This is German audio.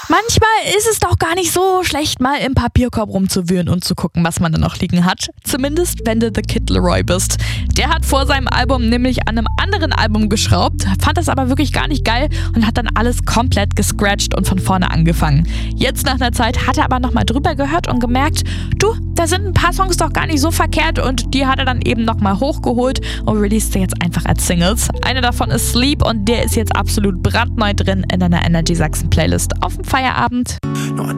Manchmal ist es doch gar nicht so schlecht, mal im Papierkorb rumzuwühlen und zu gucken, was man da noch liegen hat. Zumindest, wenn du The Kid Laroi bist. Der hat vor seinem Album nämlich an einem anderen Album geschraubt, fand das aber wirklich gar nicht geil und hat dann alles komplett gescratcht und von vorne angefangen. Jetzt nach einer Zeit hat er aber nochmal drüber gehört und gemerkt, du, da sind ein paar Songs doch gar nicht so verkehrt, und die hat er dann eben nochmal hochgeholt und released sie jetzt einfach als Singles. Eine davon ist Sleep und der ist jetzt absolut brandneu drin in einer Energy Sachsen Playlist auf dem Feierabend. No, I